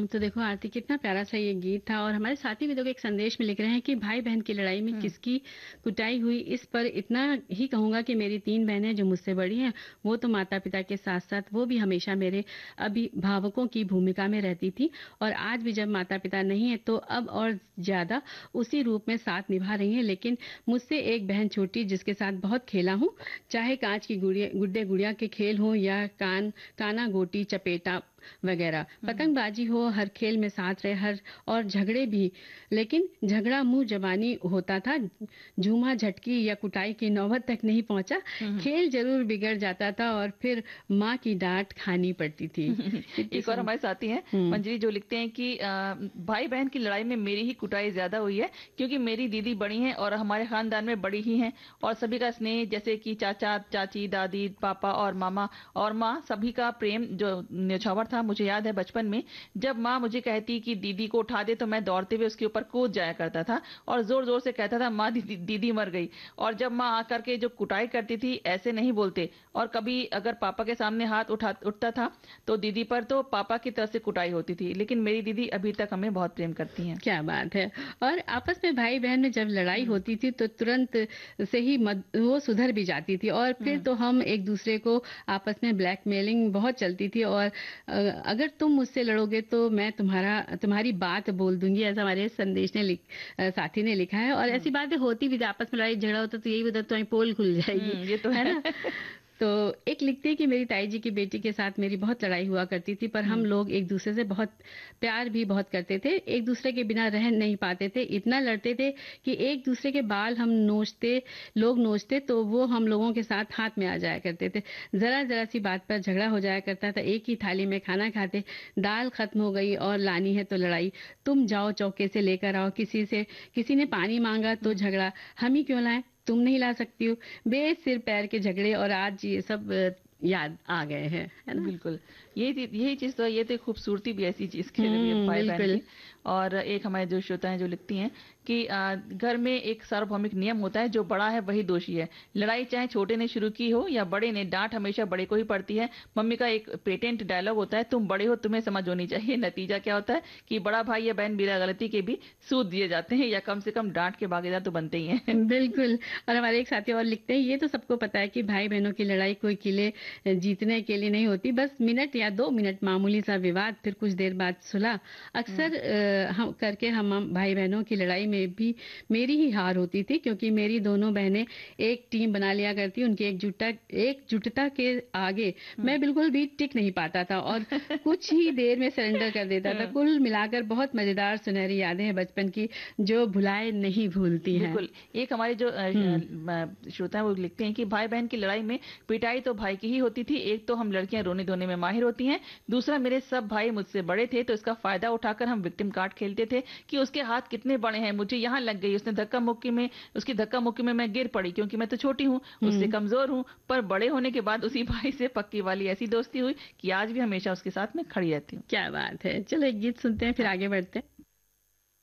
तो देखो आरती, कितना प्यारा सा ये गीत था। और हमारे साथी भी लोग एक संदेश में लिख रहे हैं कि भाई बहन की लड़ाई में किसकी कुटाई हुई। इस पर इतना ही कहूंगा कि मेरी 3 बहनें जो मुझसे बड़ी हैं, वो तो माता पिता के साथ साथ वो भी हमेशा मेरे अभिभावकों की भूमिका में रहती थी। और आज भी जब माता पिता नहीं है तो अब और ज्यादा उसी रूप में साथ निभा रही हैं। लेकिन मुझसे एक बहन छोटी, जिसके साथ बहुत खेला हूँ, चाहे कांच की गुड़िया गुड्डे गुड़िया के खेल हो या काना गोटी चपेटा वगैरह, पतंगबाजी हो, हर खेल में साथ रहे, हर और झगड़े भी। लेकिन झगड़ा मुंह जबानी होता था, झूमा झटकी या कुटाई की नौबत तक नहीं पहुंचा। खेल जरूर बिगड़ जाता था और फिर माँ की डांट खानी पड़ती थी। एक और हमारे साथी हैं मंजरी, जो लिखते हैं कि भाई बहन की लड़ाई में मेरी ही कुटाई ज्यादा हुई है, क्योंकि मेरी दीदी बड़ी हैं और हमारे खानदान में बड़ी ही हैं, और सभी का स्नेह, जैसे कि चाचा चाची दादी पापा और मामा और माँ, सभी का प्रेम जो न्यौछावर था। मुझे याद है बचपन में जब माँ मुझे कहती कि दीदी को उठा दे, तो मैं दौड़ते हुए उसके ऊपर कूद जाया करता था और जोर जोर से कहता था, माँ दीदी मर गई। और जब माँ आकर के जो कुटाई करती थी, ऐसे नहीं बोलते। और कभी अगर पापा के सामने हाथ उठता था तो दीदी पर तो पापा की तरफ से कुटाई होती थी। लेकिन मेरी दीदी अभी तक हमें बहुत प्रेम करती हैं। क्या बात है। और आपस में भाई बहन में जब लड़ाई होती थी तो तुरंत से ही वो सुधर भी जाती थी। और फिर तो हम एक दूसरे को आपस में ब्लैकमेलिंग बहुत चलती थी। और अगर तुम मुझसे लड़ोगे तो मैं तुम्हारी बात बोल दूंगी, ऐसा हमारे संदेश ने साथी ने लिखा है। और ऐसी बातें होती भी थी, आपस में लड़ाई झगड़ा होता तो यही होता, तुम्हारी पोल खुल जाएगी, ये तो है ना। तो एक लिखते हैं कि मेरी ताई जी की बेटी के साथ मेरी बहुत लड़ाई हुआ करती थी, पर हम लोग एक दूसरे से बहुत प्यार भी बहुत करते थे। एक दूसरे के बिना रह नहीं पाते थे, इतना लड़ते थे कि एक दूसरे के बाल हम लोग नोचते तो वो हम लोगों के साथ हाथ में आ जाया करते थे। जरा जरा सी बात पर झगड़ा हो जाया करता था। एक ही थाली में खाना खाते, दाल खत्म हो गई और लानी है तो लड़ाई, तुम जाओ चौके से लेकर आओ। किसी ने पानी मांगा तो झगड़ा, हम ही क्यों लाएं, तुम नहीं ला सकती हो। बेसिर पैर के झगड़े, और आज ये सब याद आ गए हैं, है ना। बिल्कुल, यही चीज तो है। ये तो एक खूबसूरती भी ऐसी चीज कह रही है भाई बहन बिल्कुल। की। और एक हमारे जो श्रोता हैं जो लिखती हैं कि घर में एक सार्वभौमिक नियम होता है, जो बड़ा है वही दोषी है। लड़ाई चाहे छोटे ने शुरू की हो या बड़े ने, डांट हमेशा बड़े को ही पड़ती है। मम्मी का एक पेटेंट डायलॉग होता है, तुम बड़े हो तुम्हें समझ होनी चाहिए। नतीजा क्या होता है कि बड़ा भाई या बहन बिना गलती के भी सूद दिए जाते हैं, या कम से कम डांट के भागीदार तो बनते ही हैं। बिल्कुल। और हमारे एक साथी और लिखते हैं, ये तो सबको पता है कि भाई बहनों की लड़ाई कोई किले जीतने के लिए नहीं होती, बस मिनट या 2 मिनट मामूली सा विवाद, फिर कुछ देर बाद सुलह। अक्सर हम भाई बहनों की लड़ाई में भी मेरी ही हार होती थी, क्योंकि मेरी दोनों बहनें एक टीम बना लिया करती, उनकी एकजुटता के आगे मैं बिल्कुल भी टिक नहीं पाता था और कुछ ही देर में सरेंडर कर देता था। कुल मिलाकर बहुत मजेदार सुनहरी यादें हैं बचपन की, जो भुलाए नहीं भूलती हैं। बिल्कुल। एक हमारे जो श्रोता है वो लिखते हैं कि भाई बहन की लड़ाई में पिटाई तो भाई की ही होती थी। एक तो हम लड़कियां रोने धोने में माहिर होती हैं, दूसरा मेरे सब भाई मुझसे बड़े थे, तो इसका फायदा उठाकर हम विक्टिम कार्ड खेलते थे कि उसके हाथ कितने बड़े हैं, मुझे यहाँ लग गई, उसकी धक्का मुक्की में मैं गिर पड़ी, क्योंकि मैं तो छोटी हूँ, उससे कमजोर हूँ। पर बड़े होने के बाद उसी भाई से पक्की वाली ऐसी दोस्ती हुई कि आज भी हमेशा उसके साथ में खड़ी रहती हूँ। क्या बात है। चलो एक गीत सुनते हैं, फिर आगे बढ़ते हैं।